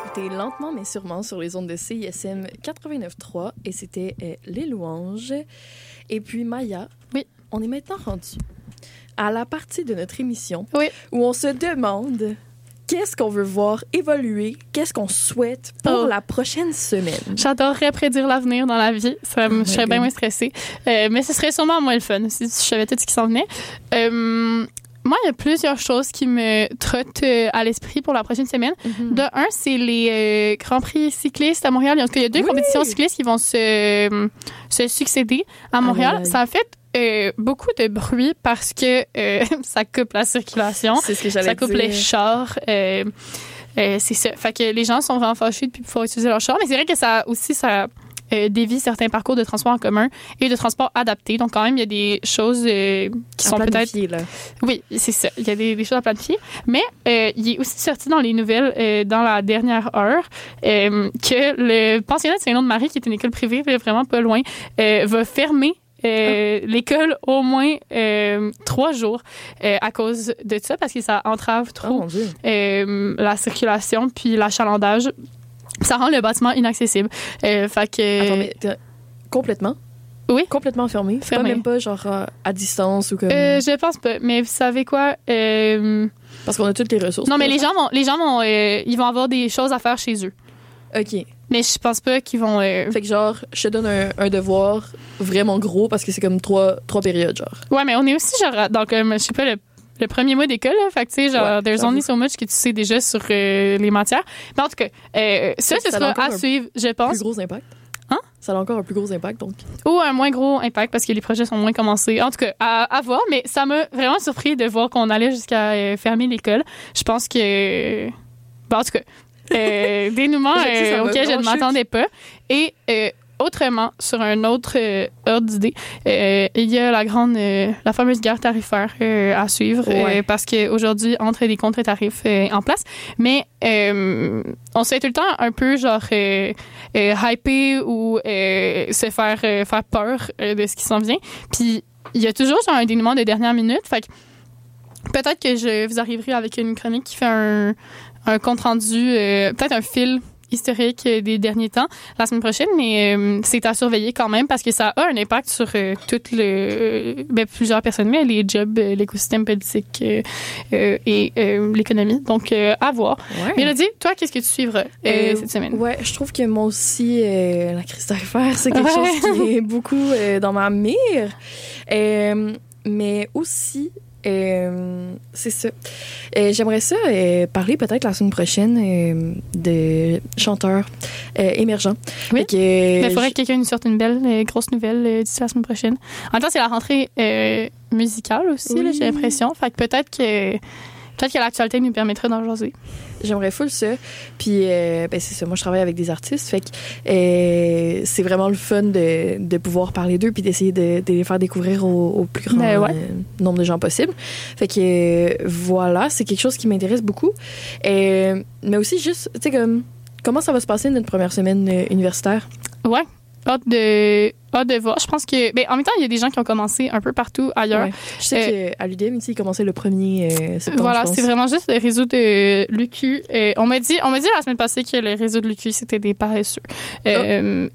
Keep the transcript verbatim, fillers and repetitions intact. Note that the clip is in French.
écoutez Lentement mais sûrement sur les ondes de C I S M quatre-vingt-neuf trois et c'était euh, Les Louanges. Et puis Maya, oui, on est maintenant rendu à la partie de notre émission oui. où on se demande qu'est-ce qu'on veut voir évoluer, qu'est-ce qu'on souhaite pour oh. la prochaine semaine. J'adorerais prédire l'avenir dans la vie, ça me, oh je serais bien moins stressée, euh, mais ce serait sûrement moins le fun si je savais tout ce qui s'en venait. Euh, Moi, il y a plusieurs choses qui me trottent euh, à l'esprit pour la prochaine semaine. Mm-hmm. De un, c'est les euh, Grands Prix cyclistes à Montréal. En tout cas, il y a deux oui. compétitions cyclistes qui vont se, euh, se succéder à Montréal. Ah, ça a fait euh, beaucoup de bruit parce que euh, ça coupe la circulation. C'est ce que j'allais Ça coupe dire. les chars. Euh, euh, c'est ça. Fait que les gens sont vraiment fâchés de pouvoir utiliser leur char. Mais c'est vrai que ça aussi, ça... Euh, dévie certains parcours de transport en commun et de transport adapté. Donc, quand même, il y a des choses euh, qui à sont peut-être... Là. Oui, c'est ça. Il y a des, des choses à planifier. Mais euh, il est aussi sorti dans les nouvelles euh, dans la dernière heure euh, que le pensionnat de Saint-Nom-de-Marie, qui est une école privée vraiment pas loin, euh, va fermer Euh, ah. l'école au moins euh, trois jours euh, à cause de ça, parce que ça entrave trop oh, euh, la circulation puis l'achalandage. Ça rend le bâtiment inaccessible. Euh, fait que... Attends, mais complètement? Oui. Complètement fermé? Fermé. Pas même pas genre à distance ou comme... Euh, je pense pas. Mais vous savez quoi? Euh... Parce qu'on a toutes les ressources. Non, mais les gens vont, les gens vont, euh, ils vont avoir des choses à faire chez eux. OK. Mais je pense pas qu'ils vont... Euh... Fait que genre, je te donne un, un devoir vraiment gros parce que c'est comme trois, trois périodes, genre. Ouais, mais on est aussi genre dans comme, je sais pas, le le premier mois d'école, là. Fait que, tu sais, genre, ouais, there's only so much que tu sais déjà sur euh, les matières. Mais en tout cas, euh, ça, ce sera à suivre, je pense. Plus gros impact? Hein? Ça a encore un plus gros impact, donc. Ou un moins gros impact parce que les projets sont moins commencés. En tout cas, à, à voir, mais ça m'a vraiment surpris de voir qu'on allait jusqu'à euh, fermer l'école. Je pense que... Bon, en tout cas, euh, dénouement euh, auquel je ne m'attendais pas. Et... Euh, Autrement, sur un autre euh, ordre d'idée, euh, il y a la grande, euh, la fameuse guerre tarifaire euh, à suivre ouais. euh, parce qu'aujourd'hui, entre des contre-tarifs euh, en place, mais euh, on se fait tout le temps un peu genre euh, euh, hyper ou euh, se faire euh, faire peur euh, de ce qui s'en vient. Puis il y a toujours genre un dénouement de dernière minute. Fait que peut-être que je vous arriverai avec une chronique qui fait un, un compte rendu, euh, peut-être un fil historique des derniers temps la semaine prochaine, mais euh, c'est à surveiller quand même parce que ça a un impact sur euh, toutes le euh, ben, plusieurs personnes, mais les jobs, euh, l'écosystème politique euh, euh, et euh, l'économie. Donc, euh, à voir. Ouais. Mélodie, toi, qu'est-ce que tu suivras euh, euh, cette semaine? Ouais, je trouve que moi aussi, euh, la crise tarifaire, c'est quelque ouais. chose qui est beaucoup euh, dans ma mire. Euh, mais aussi, Euh, c'est ça. Euh, j'aimerais ça euh, parler peut-être la semaine prochaine euh, de chanteurs euh, émergents. Oui. Mais il faudrait que quelqu'un nous sorte une belle euh, grosse nouvelle euh, d'ici la semaine prochaine. En même temps, c'est la rentrée euh, musicale aussi, oui. là, j'ai l'impression. Fait que peut-être que peut-être que l'actualité nous permettra d'en jaser. J'aimerais full ça. Puis, euh, ben c'est ça. Moi, je travaille avec des artistes. Fait que euh, c'est vraiment le fun de, de pouvoir parler d'eux puis d'essayer de, de les faire découvrir au, au plus grand ben ouais. euh, nombre de gens possible. Fait que euh, voilà, c'est quelque chose qui m'intéresse beaucoup. Euh, mais aussi, juste, tu sais, comme, comment ça va se passer notre première semaine euh, universitaire? Ouais. Hâte de, hâte de voir. Je pense que... Ben, en même temps, il y a des gens qui ont commencé un peu partout ailleurs. Ouais. Je sais euh, qu'à l'U D M, ici, ils commençaient le premier euh, septembre, Voilà, je pense. c'est vraiment juste le réseau de l'U Q. Euh, on m'a dit, on m'a dit la semaine passée que le réseau de l'U Q, c'était des paresseux. Euh, oh.